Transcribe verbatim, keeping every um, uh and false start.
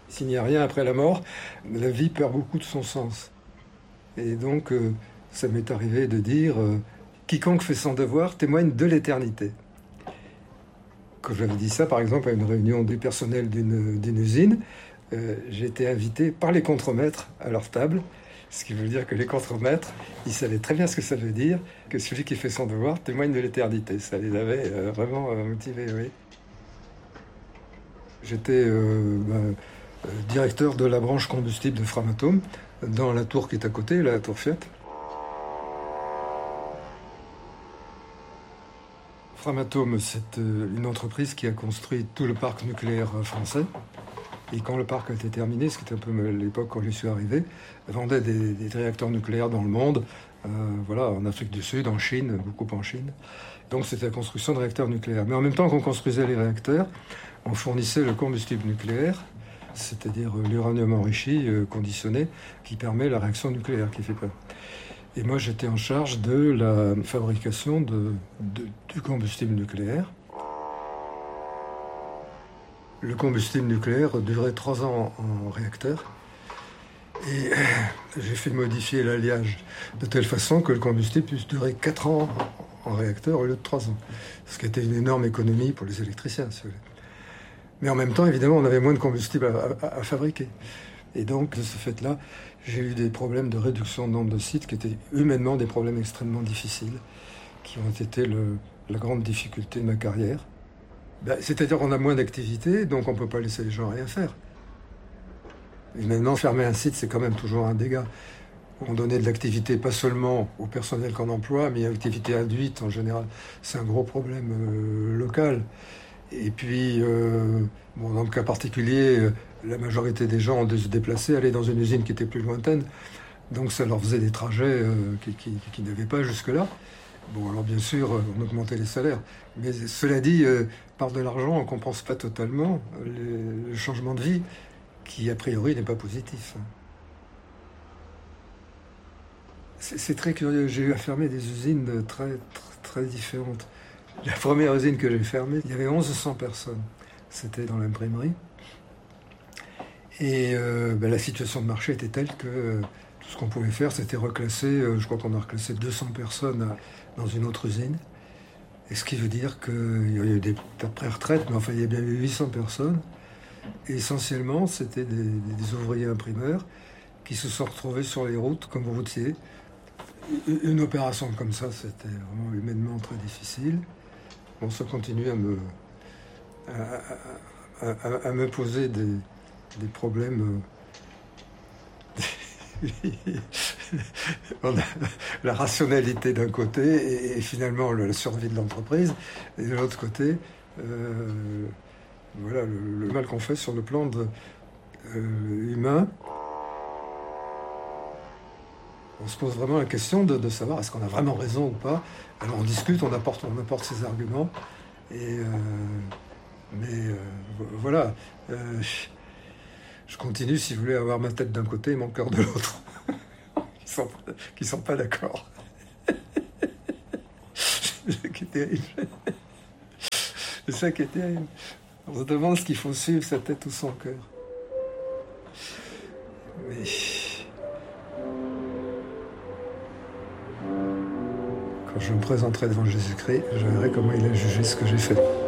S'il n'y a rien après la mort, la vie perd beaucoup de son sens. Et donc, euh, ça m'est arrivé de dire euh, « Quiconque fait son devoir témoigne de l'éternité ». Quand j'avais dit ça, par exemple, à une réunion du personnel d'une, d'une usine, euh, j'ai été invité par les contremaîtres à leur table, ce qui veut dire que les contremaîtres, ils savaient très bien ce que ça veut dire, que celui qui fait son devoir témoigne de l'éternité. Ça les avait euh, vraiment euh, motivés, oui. J'étais euh, bah, euh, directeur de la branche combustible de Framatome, dans la tour qui est à côté, la tour Fiat. Framatome, c'est une entreprise qui a construit tout le parc nucléaire français. Et quand le parc a été terminé, ce qui était un peu l'époque quand je suis arrivé, vendait des, des réacteurs nucléaires dans le monde, euh, voilà, en Afrique du Sud, en Chine, beaucoup en Chine. Donc c'était la construction de réacteurs nucléaires. Mais en même temps qu'on construisait les réacteurs, on fournissait le combustible nucléaire, c'est-à-dire l'uranium enrichi, euh, conditionné, qui permet la réaction nucléaire, qui fait peur. Et moi, j'étais en charge de la fabrication de, de, du combustible nucléaire. Le combustible nucléaire durait trois ans en réacteur. Et j'ai fait modifier l'alliage de telle façon que le combustible puisse durer quatre ans en réacteur au lieu de trois ans. Ce qui était une énorme économie pour les électriciens, si vous voulez. Mais en même temps, évidemment, on avait moins de combustible à, à, à fabriquer. Et donc, de ce fait-là, j'ai eu des problèmes de réduction de nombre de sites qui étaient humainement des problèmes extrêmement difficiles, qui ont été le, la grande difficulté de ma carrière. Ben, c'est-à-dire qu'on a moins d'activité, donc on ne peut pas laisser les gens rien faire. Et maintenant, fermer un site, c'est quand même toujours un dégât. On donnait de l'activité pas seulement au personnel qu'on emploie, mais l'activité induite en général. C'est un gros problème euh, local. Et puis, euh, bon, dans le cas particulier, euh, la majorité des gens ont dû se déplacer, aller dans une usine qui était plus lointaine. Donc ça leur faisait des trajets euh, qui, qui, qui n'avaient pas jusque-là. Bon, alors bien sûr, on augmentait les salaires. Mais cela dit, euh, par de l'argent, on ne compense pas totalement le, le changement de vie, qui a priori n'est pas positif. C'est, c'est très curieux. J'ai eu à fermer des usines très, très, très différentes. La première usine que j'ai fermée, il y avait mille cent personnes. C'était dans l'imprimerie. Et euh, ben, la situation de marché était telle que euh, tout ce qu'on pouvait faire, c'était reclasser. Euh, je crois qu'on a reclassé deux cents personnes à, dans une autre usine. Et ce qui veut dire qu'il y a eu des après-retraites, mais enfin, il y a bien eu huit cents personnes. Et essentiellement, c'était des, des ouvriers imprimeurs qui se sont retrouvés sur les routes comme routiers. Une opération comme ça, c'était vraiment humainement très difficile. Bon, ça continue à me, à, à, à, à me poser des, des problèmes. On a la rationalité d'un côté et, et finalement la survie de l'entreprise, et de l'autre côté, euh, voilà le, le mal qu'on fait sur le plan de, euh, humain. On se pose vraiment la question de, de savoir est-ce qu'on a vraiment raison ou pas. Alors on discute, on apporte, on apporte ses arguments. Et euh, mais euh, voilà, euh, je continue, si vous voulez, à avoir ma tête d'un côté et mon cœur de l'autre, qui sont, qui sont pas d'accord. C'est ça qui est terrible. C'est ça qui est terrible. On se demande ce qu'il faut suivre, sa tête ou son cœur. Mais quand je me présenterai devant Jésus-Christ, je verrai comment il a jugé ce que j'ai fait.